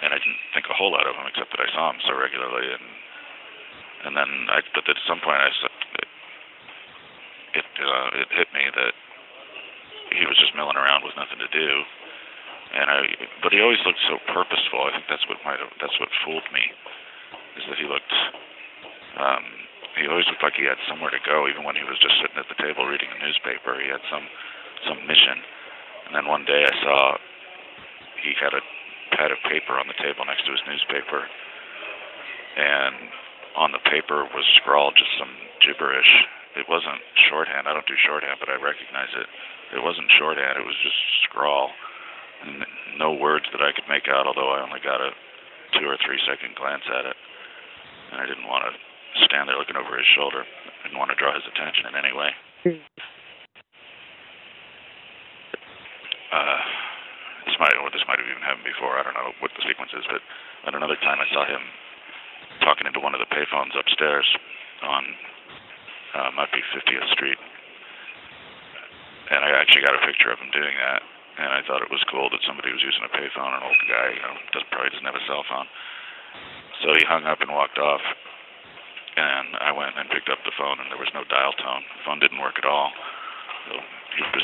and I didn't think a whole lot of him except that I saw him so regularly, and then but at some point it hit me that he was just milling around with nothing to do, but he always looked so purposeful. I think that's what fooled me, is that he always looked like he had somewhere to go, even when he was just sitting at the table reading a newspaper. He had some mission. And then one day I saw he had a pad of paper on the table next to his newspaper, and on the paper was scrawled just some gibberish. It wasn't shorthand. I don't do shorthand, but I recognize it. It wasn't shorthand. It was just scrawl. And no words that I could make out, although I only got a 2 or 3 second glance at it. And I didn't want to stand there looking over his shoulder. I didn't want to draw his attention in any way. This might have even happened before. I don't know what the sequence is, but at another time I saw him talking into one of the payphones upstairs on might be 50th Street. And I actually got a picture of him doing that, and I thought it was cool that somebody was using a payphone. An old guy, probably doesn't have a cell phone. So he hung up and walked off, and I went and picked up the phone, and there was no dial tone. The phone didn't work at all. So he was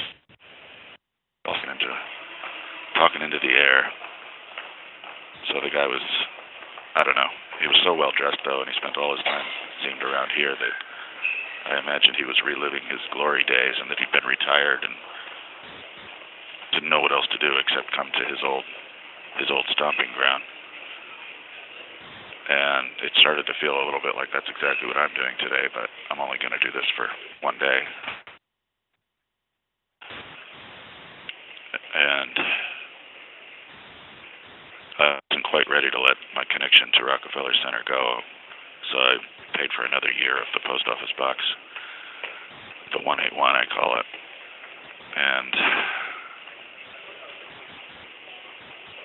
talking into the air. So the guy was, I don't know, he was so well dressed though, and he spent all his time, it seemed, around here, that I imagined he was reliving his glory days, and that he'd been retired and didn't know what else to do except come to his old stomping ground. And it started to feel a little bit like that's exactly what I'm doing today, but I'm only going to do this for one day. And I wasn't quite ready to let my connection to Rockefeller Center go, so I paid for another year of the post office box, the 181 I call it. And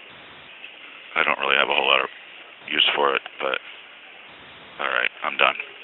I don't really have a whole lot of use for it, but all right, I'm done.